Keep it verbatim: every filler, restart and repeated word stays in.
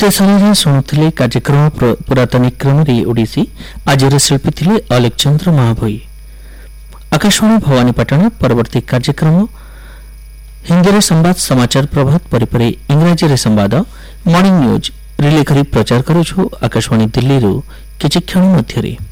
गीत सारे शुणुले कार्यक्रम पुरातन क्रम ओडिसी आज शिल्पी थे अलेक्चंद्र महाभोई। आकाशवाणी भवानीपाटन परवर्ती कार्यक्रम हिंदी संवाद समाचार प्रभात परिपरे इंग्राजी संवाद मॉर्निंग न्यूज रिले करी प्रचार करुछु आकाशवाणी दिल्ली किछि क्षण मध्यरे।